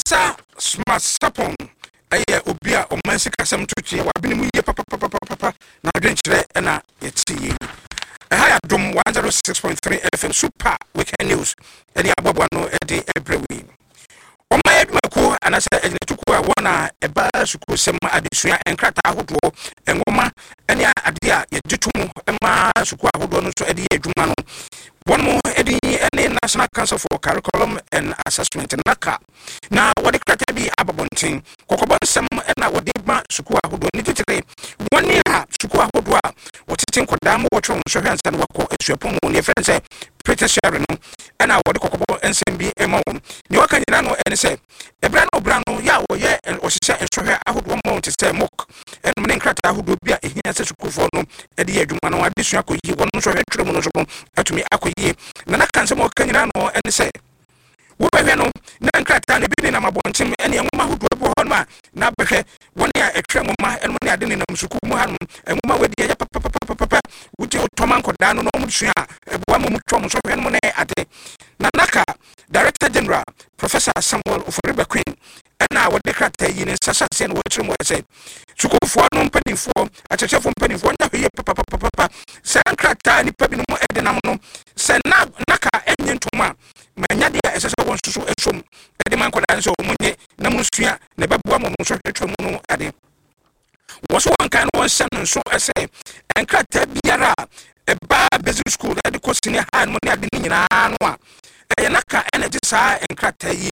Professor Smart Sapon ɛyɛ obi a ɔmansi kasɛm twetwe wabene mu yie papa na adwenkyerɛ ɛna yɛtie ɛha yɛ Adom 106.3 FM Super Weekend News ɛne abɔboa no ɛde ɛbrɛwi ɔma yɛ adwumako anasɛ ɛgyinatuku a wɔn a ɛba sukuusɛm adesua nkrataa ahodoɔ nwoma ɛne adeɛ a yɛgye to mu ɛma sukuu ahodoɔ no nso ɛde yɛ adwuma no wɔn mo ɛde ɛne National Council for Curriculum and Assessment NACA na wɔde krataa bi ababɔnten kɔkɔbɔ nsɛm ɛna wɔde ma sukuu ahodoɔ ne titire wɔn a sukuu ahodoɔ a wɔtete nkɔdaa mo wɔtwerɛ nhwehwɛ ansa na wakɔ asuapɔn mu ne yɛfrɛ sɛ preteshare no ɛna wɔde kɔkɔbɔ nsɛm bi ɛma wɔn ne wɔka nyina no ɛne sɛ ɛbra no yɛ a wɔyɛ ɔhyehyɛ nhwehwɛ ahodoɔ ma wɔn te sɛ mock ɛnom ne nkrataa ahodoɔ bi a ɛhia sɛ sukuufoɔ no ɛde yɛ adwuma no adesua akɔyie wɔn nso hwɛ mu no nso no atumi akɔyie na naka nsɛm wɔka nyina no ɛne sɛ wɔbɛhwɛ no na nkrataa no bi ne nam abɔntem ɛne nwoma ahodoɔ bi hɔ no a na bɛhwɛ wɔn a ɛtwerɛ nwoma ɛnom ne ade ne nam sukuu mu ha no nwoma wɔde yɛ papapapapa wote ɔtɔma nkɔdaa no na ɔmo sua a ɛboa ma ɔmo twɛ ɔmo nso hwɛ no ne ade na naka Director General Professor Samuel Ofori-Bequin ɛna wɔde krataa yi ne nsa hyɛ no wɔkyerɛ mu sɛ sukuufoɔ no mpanimfoɔ akyerɛkyerɛfoɔ mpanimfoɔ nya hwɛ yɛ papapapapa sɛ nkrataa nipa bi no mu ɛde nam no sɛ naka ɛnyɛ ntoma ma nya deɛ ɛsɛ sɛ wɔn nso ɛsom ɛde ma nkɔdaa nso ɔmo nye na mo sua na ɛbɛboa ma ɔmo nso hwɛ mu no ade wɔso wɔn kan no wɔn hyɛ no nso ɛsɛ nkrataa biara ɛba basic school ɛde kɔ senior high no ne ade ne nyinaa no a ɛyɛ naka ɛna gye saa nkrataa yi